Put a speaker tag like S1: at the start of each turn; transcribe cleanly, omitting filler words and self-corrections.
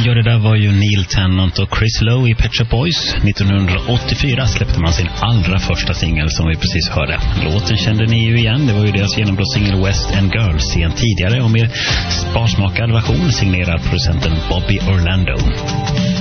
S1: Ja, det där var ju Neil Tennant och Chris Lowe i Pet Shop Boys. 1984 släppte man sin allra första singel som vi precis hörde. Låten kände ni ju igen. Det var ju deras genombrottssingel West End Girls i en tidigare och mer sparsmakad version signerad producenten Bobby Orlando.